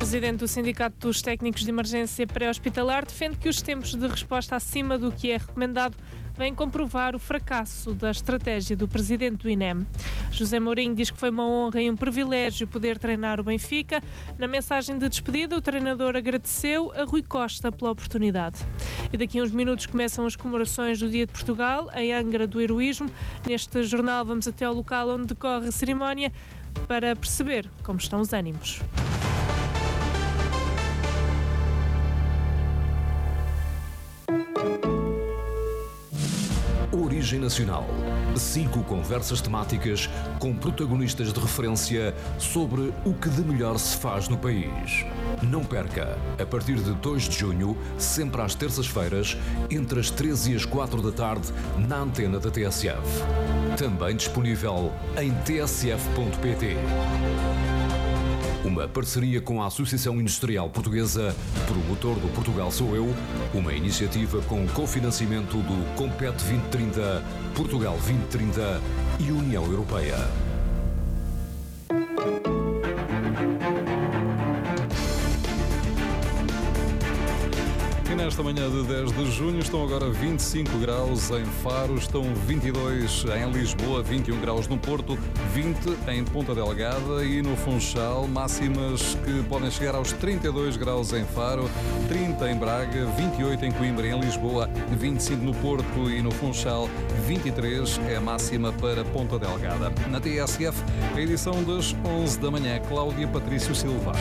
presidente do Sindicato dos Técnicos de Emergência Pré-Hospitalar defende que os tempos de resposta acima do que é recomendado vêm comprovar o fracasso da estratégia do presidente do INEM. José Mourinho diz que foi uma honra e um privilégio poder treinar o Benfica. Na mensagem de despedida, o treinador agradeceu a Rui Costa pela oportunidade. E daqui a uns minutos começam as comemorações do Dia de Portugal, em Angra do Heroísmo. Neste jornal vamos até ao local onde decorre a cerimónia para perceber como estão os ânimos. Origem Nacional. 5 conversas temáticas com protagonistas de referência sobre o que de melhor se faz no país. Não perca, a partir de 2 de junho, sempre às terças-feiras, entre as 13 e as 4 da tarde, na antena da TSF. Também disponível em tsf.pt. Uma parceria com a Associação Industrial Portuguesa, Promotor do Portugal Sou Eu, uma iniciativa com cofinanciamento do Compete 2030, Portugal 2030 e União Europeia. E nesta manhã de 10 de junho estão agora 25 graus em Faro, estão 22 em Lisboa, 21 graus no Porto, 20 em Ponta Delgada e no Funchal, máximas que podem chegar aos 32 graus em Faro, 30 em Braga, 28 em Coimbra e em Lisboa, 25 no Porto e no Funchal, 23 é a máxima para Ponta Delgada. Na TSF, a edição das 11 da manhã, Cláudia Patrício Silva.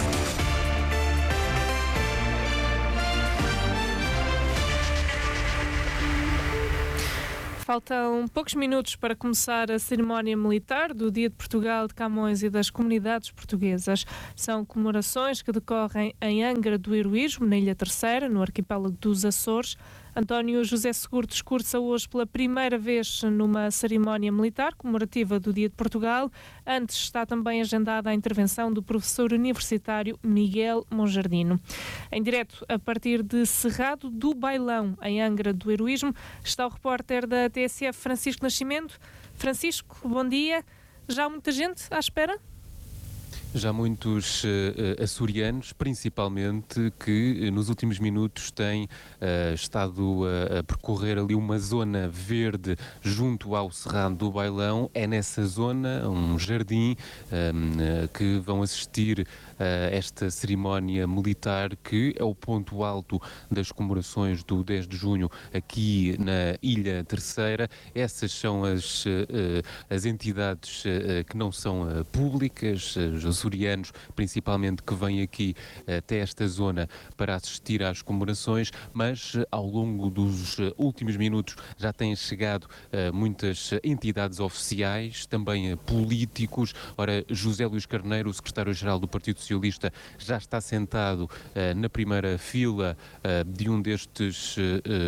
Faltam poucos minutos para começar a cerimónia militar do Dia de Portugal de Camões e das comunidades portuguesas. São comemorações que decorrem em Angra do Heroísmo, na Ilha Terceira, no arquipélago dos Açores. António José Seguro discursa hoje pela primeira vez numa cerimónia militar comemorativa do Dia de Portugal. Antes está também agendada a intervenção do professor universitário Miguel Monjardino. Em direto, a partir de Cerrado do Bailão, em Angra do Heroísmo, está o repórter da TSF Francisco Nascimento. Francisco, bom dia. Já há muita gente à espera? Já muitos açorianos, principalmente, que nos últimos minutos têm estado a percorrer ali uma zona verde junto ao Cerrado do Bailão. É nessa zona, um jardim, que vão assistir a esta cerimónia militar, que é o ponto alto das comemorações do 10 de junho aqui na Ilha Terceira. Essas são as entidades que não são públicas, os açorianos, principalmente, que vêm aqui até esta zona para assistir às comemorações, mas ao longo dos últimos minutos já têm chegado muitas entidades oficiais, também políticos. Ora, José Luís Carneiro, o secretário-geral do Partido Socialista, já está sentado na primeira fila de um destes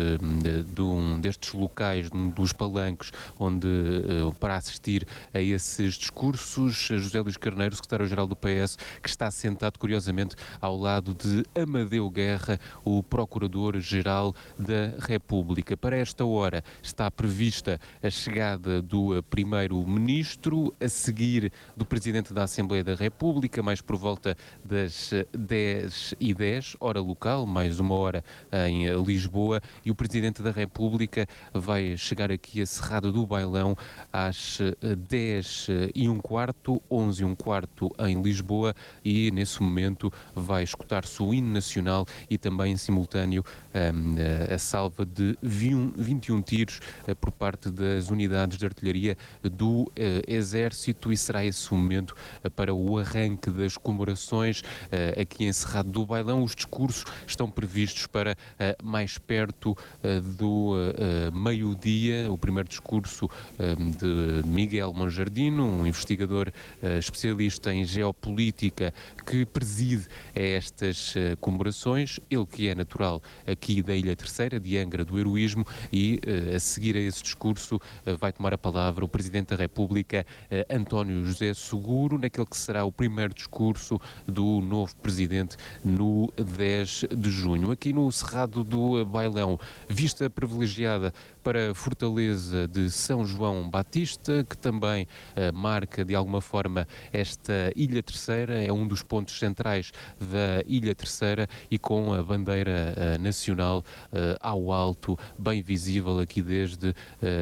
locais, dos palanques, para assistir a esses discursos. José Luís Carneiro, secretário-geral do PS, que está sentado, curiosamente, ao lado de Amadeu Guerra, o Procurador-Geral da República. Para esta hora está prevista a chegada do Primeiro-Ministro, a seguir do Presidente da Assembleia da República, mais por volta das 10h10, hora local, mais uma hora em Lisboa, e o Presidente da República vai chegar aqui a Cerrado do Bailão às 10h15, 11h15 em Lisboa, e nesse momento vai escutar-se o hino nacional e também em simultâneo a salva de 21 tiros por parte das unidades de artilharia do Exército, e será esse o momento para o arranque das comemorações aqui em Cerrado do Bailão. Os discursos estão previstos para mais perto do meio-dia. O primeiro discurso de Miguel Monjardino, um investigador especialista em geopolítica, que preside a estas comemorações, ele que é natural aqui da Ilha Terceira, de Angra do Heroísmo, e a seguir a esse discurso vai tomar a palavra o Presidente da República, António José Seguro, naquele que será o primeiro discurso do novo Presidente no 10 de junho. Aqui no Cerrado do Bailão, vista privilegiada para a Fortaleza de São João Batista, que também marca de alguma forma esta ilha Ilha Terceira, é um dos pontos centrais da Ilha Terceira e com a bandeira nacional ao alto, bem visível aqui desde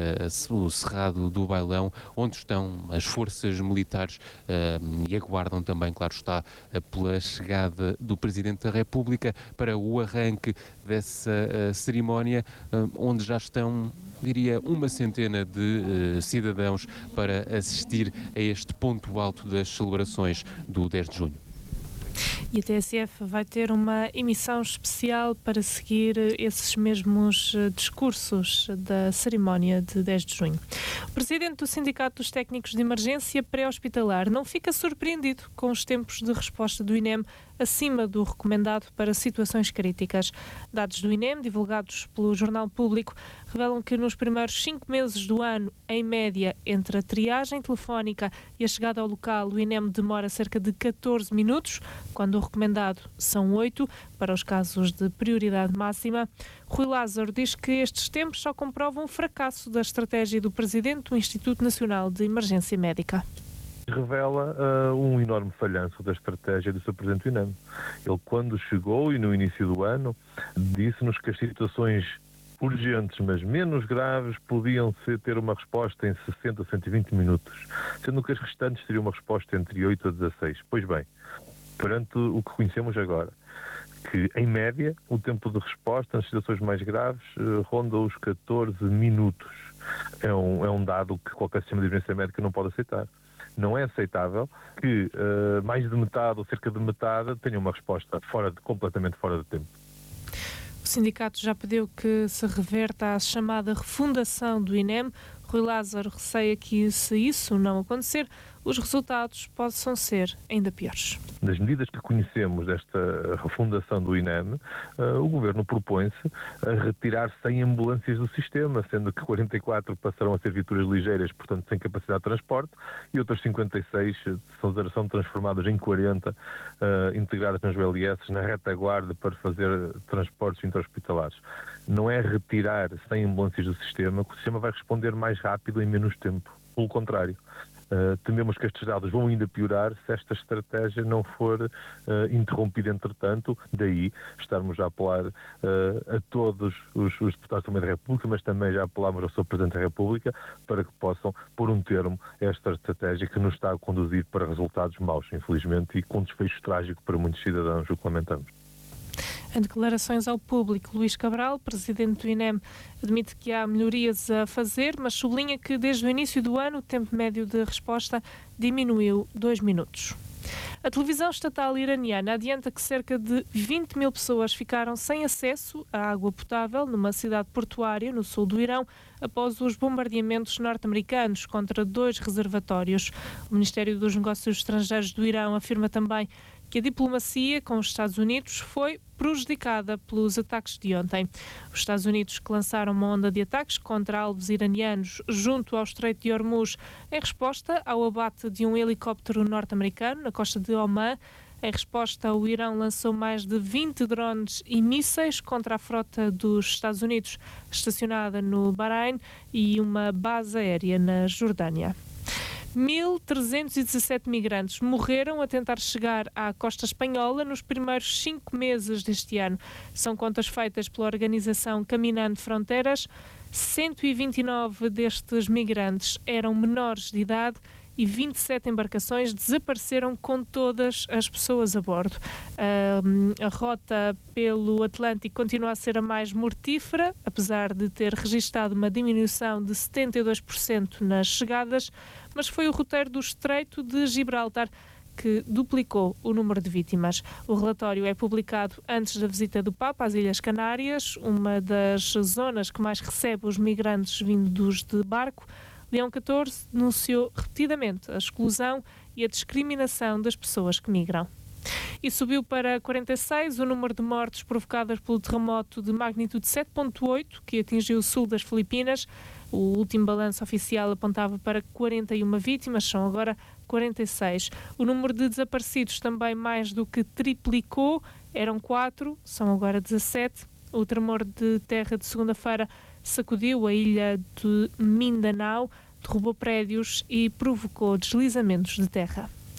o Cerrado do Bailão, onde estão as forças militares e aguardam também, claro está, pela chegada do Presidente da República para o arranque dessa cerimónia, onde já estão, diria, uma centena de cidadãos para assistir a este ponto alto das celebrações do 10 de junho. E a TSF vai ter uma emissão especial para seguir esses mesmos discursos da cerimónia de 10 de junho. O presidente do Sindicato dos Técnicos de Emergência Pré-Hospitalar não fica surpreendido com os tempos de resposta do INEM acima do recomendado para situações críticas. Dados do INEM, divulgados pelo Jornal Público, revelam que nos primeiros 5 meses do ano, em média, entre a triagem telefónica e a chegada ao local, o INEM demora cerca de 14 minutos, quando o recomendado são 8, para os casos de prioridade máxima. Rui Lázaro diz que estes tempos só comprovam o fracasso da estratégia do presidente do Instituto Nacional de Emergência Médica. Revela um enorme falhanço da estratégia do Sr. Presidente do INEM. Ele, quando chegou e no início do ano, disse-nos que as situações urgentes, mas menos graves, podiam ter uma resposta em 60 a 120 minutos, sendo que as restantes teriam uma resposta entre 8 a 16. Pois bem, perante o que conhecemos agora, que, em média, o tempo de resposta nas situações mais graves ronda os 14 minutos. É um dado que qualquer sistema de emergência médica não pode aceitar. Não é aceitável que mais de metade ou cerca de metade tenha uma resposta completamente fora de tempo. O sindicato já pediu que se reverta à chamada refundação do INEM. Rui Lázaro receia que, se isso não acontecer, os resultados possam ser ainda piores. Das medidas que conhecemos desta refundação do INEM, o Governo propõe-se a retirar 100 ambulâncias do sistema, sendo que 44 passarão a ser viaturas ligeiras, portanto sem capacidade de transporte, e outras 56 são transformadas em 40 integradas nas ULS na retaguarda para fazer transportes intra-hospitalares. Não é retirar 100 ambulâncias do sistema que o sistema vai responder mais rápido em menos tempo. Pelo contrário. Tememos que estes dados vão ainda piorar se esta estratégia não for interrompida entretanto, daí estarmos a apelar a todos os deputados também da República, mas também já apelamos ao Sr. Presidente da República para que possam pôr um termo a esta estratégia que nos está a conduzir para resultados maus, infelizmente, e com desfecho trágico para muitos cidadãos, o que lamentamos. Em declarações ao público, Luís Cabral, presidente do INEM, admite que há melhorias a fazer, mas sublinha que desde o início do ano o tempo médio de resposta diminuiu 2 minutos. A televisão estatal iraniana adianta que cerca de 20 mil pessoas ficaram sem acesso à água potável numa cidade portuária no sul do Irão após os bombardeamentos norte-americanos contra 2 reservatórios. O Ministério dos Negócios Estrangeiros do Irão afirma também que a diplomacia com os Estados Unidos foi prejudicada pelos ataques de ontem. Os Estados Unidos que lançaram uma onda de ataques contra alvos iranianos junto ao Estreito de Hormuz em resposta ao abate de um helicóptero norte-americano na costa de Omã. Em resposta, o Irão lançou mais de 20 drones e mísseis contra a frota dos Estados Unidos estacionada no Bahrein e uma base aérea na Jordânia. 1.317 migrantes morreram a tentar chegar à costa espanhola nos primeiros 5 meses deste ano. São contas feitas pela organização Caminando Fronteiras. 129 destes migrantes eram menores de idade e 27 embarcações desapareceram com todas as pessoas a bordo. A rota pelo Atlântico continua a ser a mais mortífera, apesar de ter registado uma diminuição de 72% nas chegadas, mas foi o roteiro do Estreito de Gibraltar que duplicou o número de vítimas. O relatório é publicado antes da visita do Papa às Ilhas Canárias, uma das zonas que mais recebe os migrantes vindos de barco. Leão XIV denunciou repetidamente a exclusão e a discriminação das pessoas que migram. E subiu para 46 o número de mortes provocadas pelo terremoto de magnitude 7.8 que atingiu o sul das Filipinas. O último balanço oficial apontava para 41 vítimas, são agora 46. O número de desaparecidos também mais do que triplicou, eram 4, são agora 17. O tremor de terra de segunda-feira sacudiu a ilha de Mindanao, derrubou prédios e provocou deslizamentos de terra.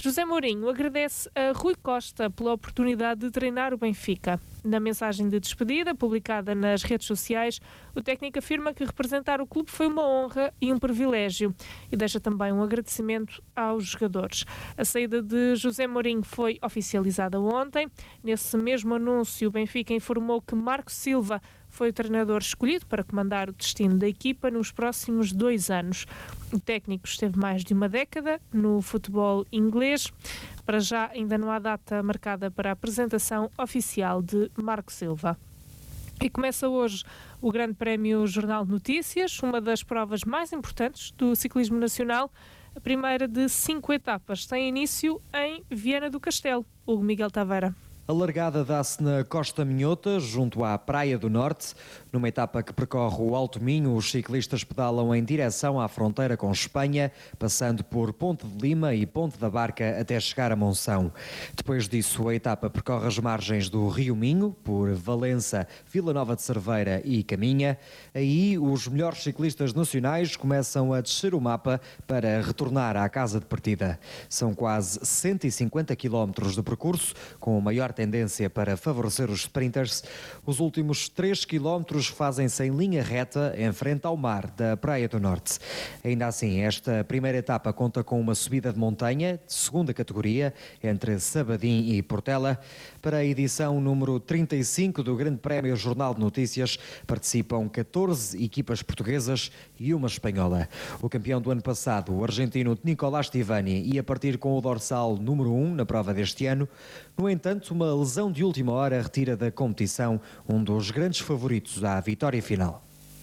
José Mourinho agradece a Rui Costa pela oportunidade de treinar o Benfica. Na mensagem de despedida, publicada nas redes sociais, o técnico afirma que representar o clube foi uma honra e um privilégio e deixa também um agradecimento aos jogadores. A saída de José Mourinho foi oficializada ontem. Nesse mesmo anúncio, o Benfica informou que Marco Silva foi o treinador escolhido para comandar o destino da equipa nos próximos 2 anos. O técnico esteve mais de uma década no futebol inglês. Para já ainda não há data marcada para a apresentação oficial de Marco Silva. E começa hoje o Grande Prémio Jornal de Notícias, uma das provas mais importantes do ciclismo nacional. A primeira de 5 etapas tem início em Viana do Castelo. Hugo Miguel Taveira. A largada dá-se na Costa Minhota, junto à Praia do Norte. Numa etapa que percorre o Alto Minho, os ciclistas pedalam em direção à fronteira com Espanha, passando por Ponte de Lima e Ponte da Barca até chegar a Monção. Depois disso, a etapa percorre as margens do Rio Minho, por Valença, Vila Nova de Cerveira e Caminha. Aí, os melhores ciclistas nacionais começam a descer o mapa para retornar à casa de partida. São quase 150 km de percurso, com maior tendência para favorecer os sprinters. Os últimos 3 km fazem-se em linha reta em frente ao mar da Praia do Norte. Ainda assim, esta primeira etapa conta com uma subida de montanha de segunda categoria entre Sabadim e Portela. Para a edição número 35 do Grande Prémio Jornal de Notícias participam 14 equipas portuguesas e uma espanhola. O campeão do ano passado, o argentino Nicolás Tivani, ia partir com o dorsal número 1 na prova deste ano. No entanto, uma lesão de última hora retira da competição um dos grandes favoritos à vitória final.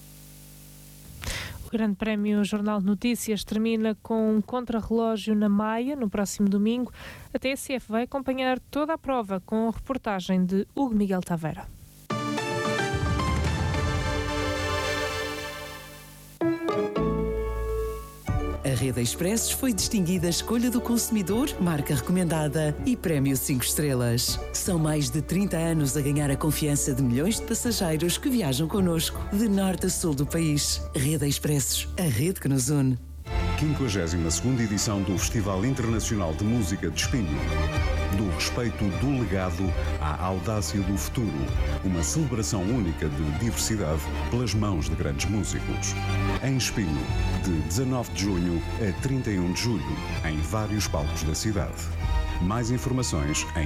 O Grande Prémio Jornal de Notícias termina com um contrarrelógio na Maia no próximo domingo. A TSF vai acompanhar toda a prova com a reportagem de Hugo Miguel Taveira. A Rede Expressos foi distinguida Escolha do Consumidor, marca recomendada e Prémio 5 estrelas. São mais de 30 anos a ganhar a confiança de milhões de passageiros que viajam connosco, de norte a sul do país. Rede Expressos, a rede que nos une. 52ª edição do Festival Internacional de Música de Espinho. Do respeito do legado à audácia do futuro. Uma celebração única de diversidade pelas mãos de grandes músicos. Em Espinho, de 19 de junho a 31 de julho, em vários palcos da cidade. Mais informações em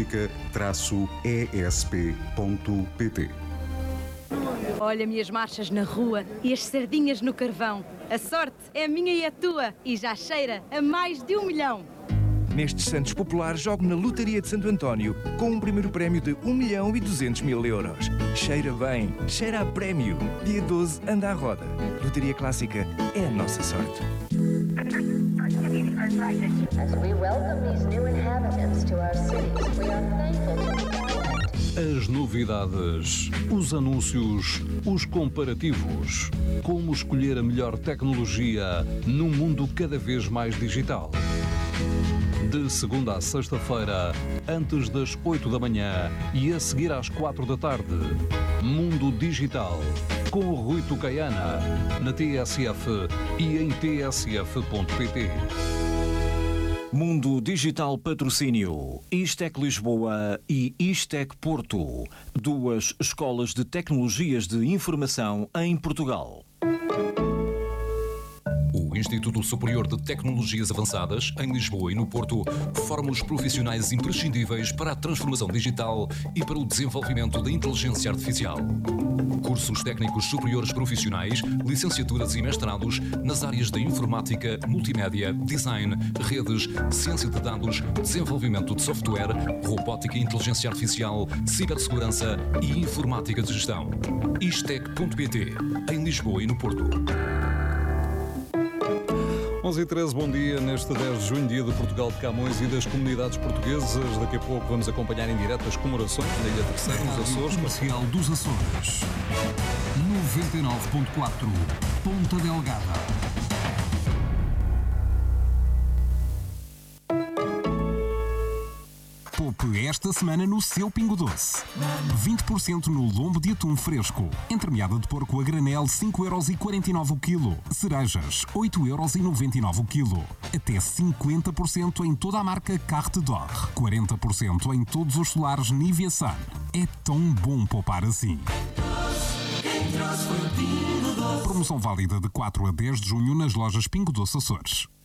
musica-esp.pt. Olha minhas marchas na rua e as sardinhas no carvão. A sorte é minha e a tua e já cheira a mais de 1 milhão. Nestes Santos Populares, jogo na Lotaria de Santo António com um primeiro prémio de 1.200.000 euros. Cheira bem, cheira a prémio. Dia 12, anda à roda. Lotaria Clássica é a nossa sorte. As novidades, os anúncios, os comparativos. Como escolher a melhor tecnologia num mundo cada vez mais digital. De segunda a sexta-feira, antes das 8 da manhã e a seguir às 4 da tarde. Mundo Digital, com o Rui Tucaiana, na TSF e em tsf.pt. Mundo Digital Patrocínio, Istec Lisboa e Istec Porto, 2 escolas de tecnologias de informação em Portugal. O Instituto Superior de Tecnologias Avançadas, em Lisboa e no Porto, forma os profissionais imprescindíveis para a transformação digital e para o desenvolvimento da inteligência artificial. Cursos técnicos superiores profissionais, licenciaturas e mestrados nas áreas da informática, multimédia, design, redes, ciência de dados, desenvolvimento de software, robótica e inteligência artificial, cibersegurança e informática de gestão. Istec.pt, em Lisboa e no Porto. 11h13, bom dia, neste 10 de junho, dia de Portugal de Camões e das comunidades portuguesas. Daqui a pouco vamos acompanhar em direto as comemorações na Ilha Terceira, nos Açores. Comercial dos Açores. 99.4, Ponta Delgada. Poupe esta semana no seu Pingo Doce. 20% no lombo de atum fresco. Entremeada de porco a granel, 5,49€ o quilo. Cerejas, 8,99€ o quilo. Até 50% em toda a marca Carte d'Or. 40% em todos os solares Nivea Sun. É tão bom poupar assim. Promoção válida de 4 a 10 de junho nas lojas Pingo Doce Açores.